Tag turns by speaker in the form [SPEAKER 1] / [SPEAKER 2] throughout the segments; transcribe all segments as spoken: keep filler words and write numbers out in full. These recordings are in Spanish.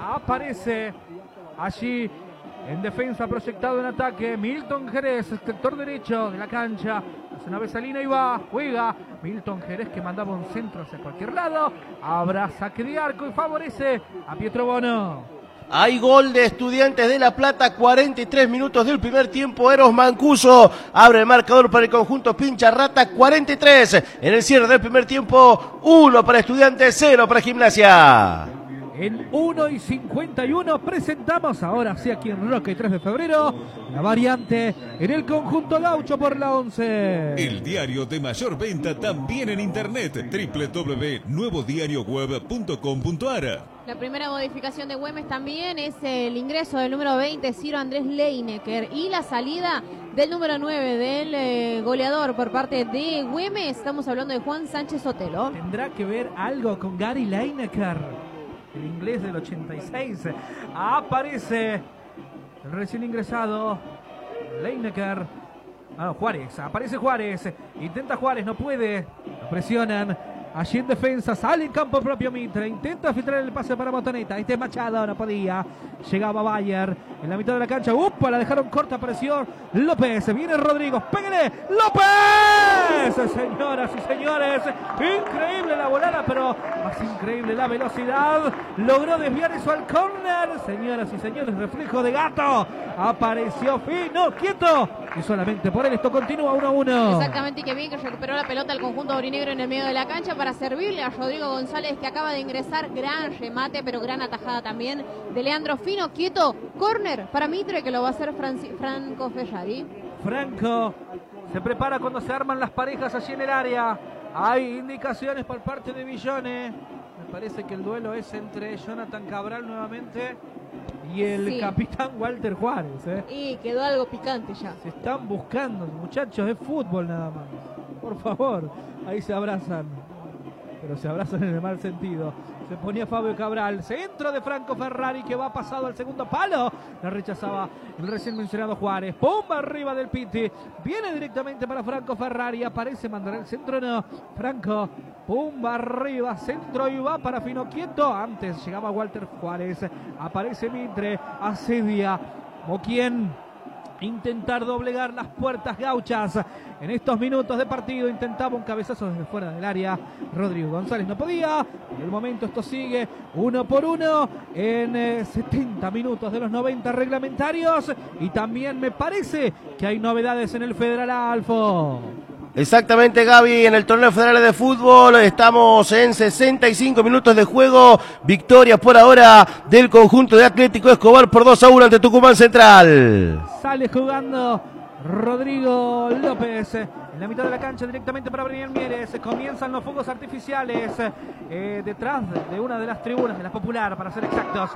[SPEAKER 1] Aparece allí en defensa, proyectado en ataque, Milton Jerez, sector derecho de la cancha. Es una Vesalina y va, juega Milton Jerez, que mandaba un centro hacia cualquier lado. Habrá saque de arco y favorece a Pietro Bono.
[SPEAKER 2] Hay gol de Estudiantes de La Plata, cuarenta y tres minutos del primer tiempo. Eros Mancuso abre el marcador para el conjunto Pincharrata, cuarenta y tres en el cierre del primer tiempo. uno para Estudiantes, cero para Gimnasia.
[SPEAKER 1] En uno y cincuenta y uno presentamos ahora sí aquí en Roca y tres de febrero la variante en el conjunto gaucho por la once.
[SPEAKER 3] El diario de mayor venta también en internet, doble u doble u doble u punto nuevo diario web punto com punto a r.
[SPEAKER 4] La primera modificación de Güemes también es el ingreso del número veinte, Ciro Andrés Leinecker, y la salida del número nueve, del eh, goleador por parte de Güemes. Estamos hablando de Juan Sánchez Sotelo.
[SPEAKER 1] ¿Tendrá que ver algo con Gary Leinecker, el inglés del ochenta y seis? Aparece el recién ingresado Leinecker. Ah, Juárez, aparece Juárez. Intenta Juárez, no puede. Lo presionan. Allí en defensa, sale en campo propio Mitre, intenta filtrar el pase para Montaneta. Este es Machado, no podía. Llegaba Bayer en la mitad de la cancha. ¡Upa! La dejaron corta, apareció López. Viene Rodrigo, ¡pégale! ¡López! Señoras y señores, increíble la volada, pero más increíble la velocidad. Logró desviar eso al córner. Señoras y señores, reflejo de gato. Apareció Fino, quieto. Y solamente por él esto continúa uno a uno.
[SPEAKER 4] Exactamente, y que bien que recuperó la pelota el conjunto aurinegro en el medio de la cancha para servirle a Rodrigo González, que acaba de ingresar. Gran remate, pero gran atajada también de Leandro Fino. Quieto, córner para Mitre, que lo va a hacer Franci Franco Ferrari.
[SPEAKER 1] Franco se prepara cuando se arman las parejas allí en el área. Hay indicaciones por parte de Villone. Me parece que el duelo es entre Jonathan Cabral nuevamente y el sí. capitán Walter Juárez. ¿eh?
[SPEAKER 4] Y quedó algo picante ya.
[SPEAKER 1] Se están buscando, muchachos, de fútbol nada más. Por favor, ahí se abrazan. Pero se abrazan en el mal sentido. Se ponía Fabio Cabral, centro de Franco Ferrari, que va pasado al segundo palo. La rechazaba el recién mencionado Juárez. Pumba arriba del Piti. Viene directamente para Franco Ferrari. Aparece, mandará el centro, no. Franco, pumba arriba, centro y va para Fino, quieto. Antes llegaba Walter Juárez. Aparece Mitre, asedia. Moquien. Intentar doblegar las puertas gauchas en estos minutos de partido. Intentaba un cabezazo desde fuera del área. Rodrigo González no podía. En el momento esto sigue uno por uno en eh, setenta minutos de los noventa reglamentarios. Y también me parece que hay novedades en el Federal Alfo.
[SPEAKER 2] Exactamente, Gaby, en el torneo federal de fútbol estamos en sesenta y cinco minutos de juego. Victoria por ahora del conjunto de Atlético Escobar por dos a uno ante Tucumán Central.
[SPEAKER 1] Sale jugando Rodrigo López en la mitad de la cancha directamente para Brian Mieres. Comienzan los fuegos artificiales eh, detrás de una de las tribunas, de la popular para ser exactos,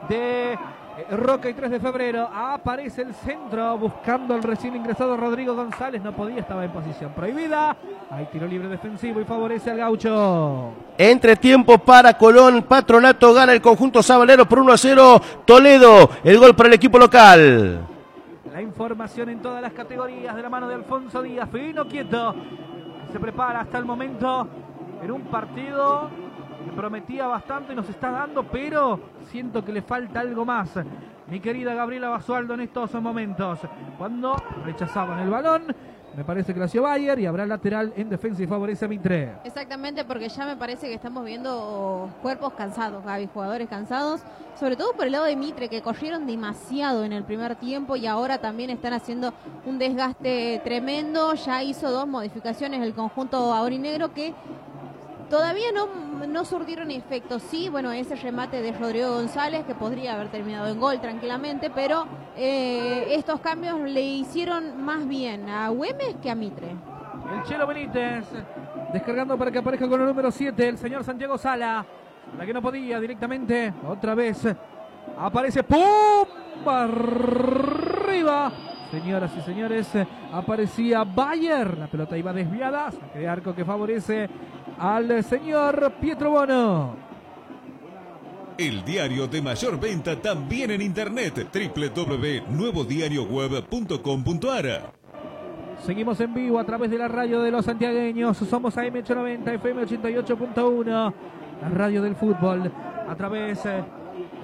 [SPEAKER 1] de Roca y tres de febrero. Aparece el centro buscando el recién ingresado Rodrigo González. No podía, estaba en posición prohibida. Hay tiro libre defensivo y favorece al gaucho.
[SPEAKER 2] Entretiempo para Colón. Patronato gana el conjunto sabalero por uno a cero. Toledo, el gol para el equipo local.
[SPEAKER 1] La información en todas las categorías de la mano de Alfonso Díaz. Fino, quieto. Se prepara hasta el momento en un partido que prometía bastante y nos está dando, pero siento que le falta algo más. Mi querida Gabriela Basualdo en estos momentos. Cuando rechazaban el balón, me parece que lo hacía Bayer y habrá lateral en defensa y favorece a Mitre.
[SPEAKER 4] Exactamente, porque ya me parece que estamos viendo cuerpos cansados, Gaby, jugadores cansados, sobre todo por el lado de Mitre, que corrieron demasiado en el primer tiempo y ahora también están haciendo un desgaste tremendo. Ya hizo dos modificaciones el conjunto aurinegro que todavía no, no surtieron efecto. Sí, bueno, ese remate de Rodrigo González que podría haber terminado en gol tranquilamente, pero eh, estos cambios le hicieron más bien a Güemes que a Mitre.
[SPEAKER 1] El Chelo Benítez descargando para que aparezca con el número siete, el señor Santiago Sala, la que no podía directamente, otra vez aparece, ¡pum! Arriba. Señoras y señores, aparecía Bayer, la pelota iba desviada, saque de arco que favorece al señor Pietro Bono.
[SPEAKER 3] El diario de mayor venta también en internet, doble u doble u doble u punto nuevo diario web punto com punto a r.
[SPEAKER 1] Seguimos en vivo a través de la radio de los santiagueños. Somos A M ochocientos noventa, F M ochenta y ocho punto uno, la radio del fútbol, a través